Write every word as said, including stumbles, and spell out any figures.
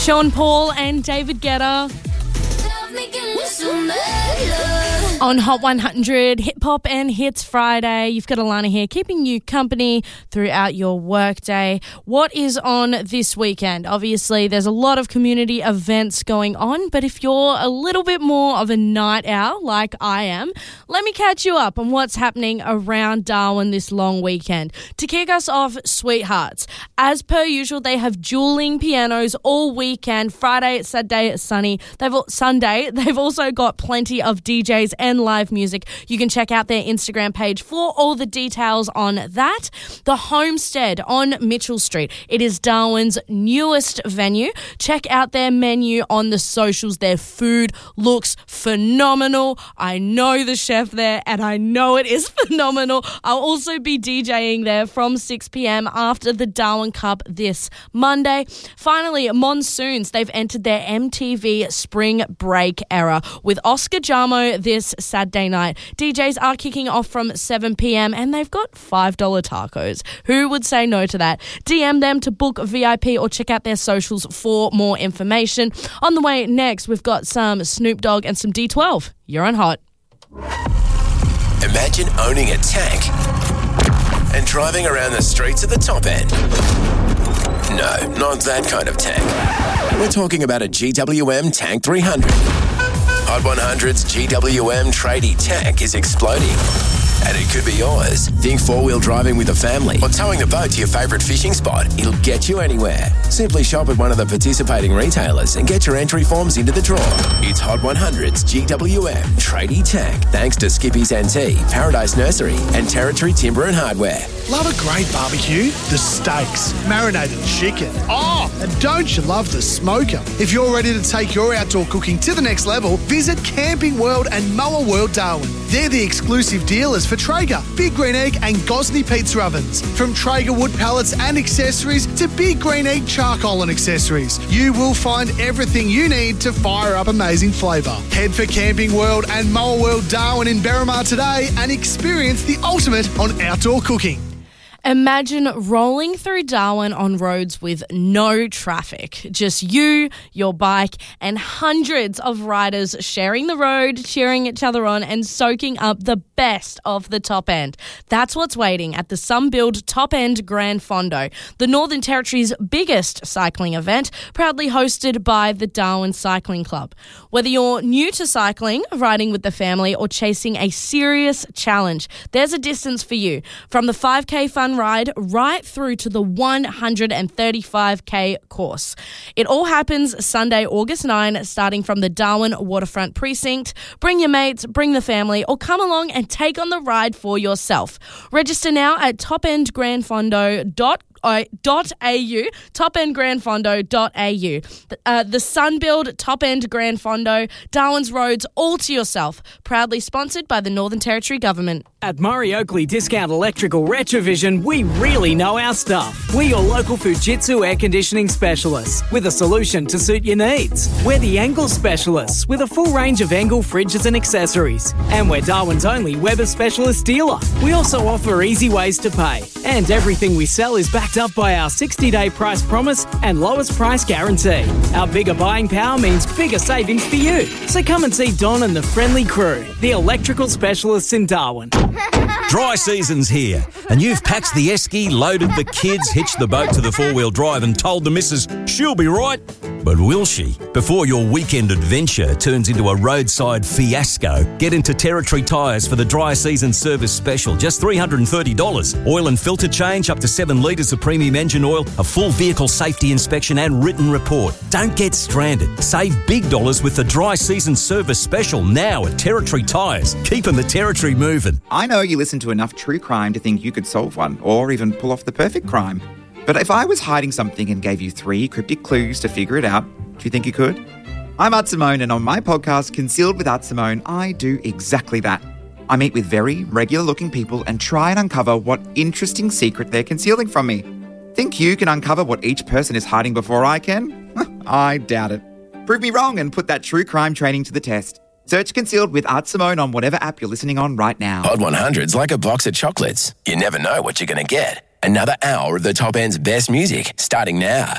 Sean Paul and David Guetta on Hot one hundred, Hip Hop and Hits Friday. You've got Alana here, keeping you company throughout your workday. What is on this weekend? Obviously, there's a lot of community events going on, but if you're a little bit more of a night owl like I am, let me catch you up on what's happening around Darwin this long weekend. To kick us off, Sweethearts. As per usual, they have dueling pianos all weekend. Friday, Saturday, Sunny. They've Sunday. They've also got plenty of D Js and live music. You can check out their Instagram page for all the details on that. The Homestead on Mitchell Street. It is Darwin's newest venue. Check out their menu on the socials. Their food looks phenomenal. I know the chef there and I know it is phenomenal. I'll also be DJing there from six p.m. after the Darwin Cup this Monday. Finally, Monsoons. They've entered their M T V Spring Break era with Oscar Jamo this Saturday night. D Js are kicking off from seven p.m. and they've got five dollars tacos. Who would say no to that? D M them to book V I P or check out their socials for more information. On the way next, we've got some Snoop Dogg and some D twelve. You're on Hot. Imagine owning a tank and driving around the streets of the Top End. No, not that kind of tank. We're talking about a G W M Tank three hundred. Hot one hundred's G W M tradie tank is exploding, and it could be yours. Think four-wheel driving with a family or towing a boat to your favourite fishing spot. It'll get you anywhere. Simply shop at one of the participating retailers and get your entry forms into the draw. It's Hot one hundred's G W M tradie tank, thanks to Skippy's N T, Paradise Nursery and Territory Timber and Hardware. Love a great barbecue? The steaks, marinated chicken. Oh, and don't you love the smoker? If you're ready to take your outdoor cooking to the next level, visit Camping World and Moa World Darwin. They're the exclusive dealers for Traeger, Big Green Egg and Gosney pizza ovens. From Traeger wood pallets and accessories to Big Green Egg charcoal and accessories, you will find everything you need to fire up amazing flavour. Head for Camping World and Moa World Darwin in Berrimah today and experience the ultimate on outdoor cooking. Imagine rolling through Darwin on roads with no traffic. Just you, your bike, and hundreds of riders sharing the road, cheering each other on, and soaking up the best of the Top End. That's what's waiting at the Sunbuild Top End Grand Fondo, the Northern Territory's biggest cycling event, proudly hosted by the Darwin Cycling Club. Whether you're new to cycling, riding with the family, or chasing a serious challenge, there's a distance for you. From the five K fun ride right through to the one hundred thirty-five K course. It all happens Sunday, August ninth, starting from the Darwin Waterfront Precinct. Bring your mates, bring the family, or come along and take on the ride for yourself. Register now at top end grand fondo dot com. Dot au, top end grand fondo dot a u. Uh, the Sunbuild Top End Grand Fondo, Darwin's roads all to yourself. Proudly sponsored by the Northern Territory Government. At Murray Oakley Discount Electrical Retrovision, we really know our stuff. We're your local Fujitsu air conditioning specialists with a solution to suit your needs. We're the Engel specialists with a full range of Engel fridges and accessories. And we're Darwin's only Weber specialist dealer. We also offer easy ways to pay. And everything we sell is backed up by our sixty-day price promise and lowest price guarantee. Our bigger buying power means bigger savings for you. So come and see Don and the friendly crew, the electrical specialists in Darwin. Dry season's here, and you've packed the esky, loaded the kids, hitched the boat to the four-wheel drive and told the missus she'll be right. But will she? Before your weekend adventure turns into a roadside fiasco, get into Territory Tyres for the dry season service special. Just three hundred thirty dollars. Oil and filter change, up to seven litres of premium engine oil, a full vehicle safety inspection and written report. Don't get stranded. Save big dollars with the dry season service special now at Territory Tyres. Keeping the Territory moving. I know you listen to enough true crime to think you could solve one, or even pull off the perfect crime. But if I was hiding something and gave you three cryptic clues to figure it out, do you think you could? I'm Art Simone, and on my podcast, Concealed with Art Simone, I do exactly that. I meet with very regular-looking people and try and uncover what interesting secret they're concealing from me. Think you can uncover what each person is hiding before I can? I doubt it. Prove me wrong and put that true crime training to the test. Search Concealed with Art Simone on whatever app you're listening on right now. Hot one hundred's like a box of chocolates. You never know what you're going to get. Another hour of the Top End's best music starting now.